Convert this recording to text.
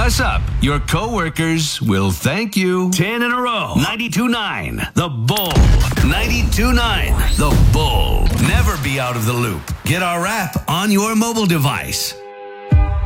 us up. Your coworkers will thank you. 10 in a row. 92.9 The Bull. 92.9 The Bull. Never be out of the loop. Get our app on your mobile device.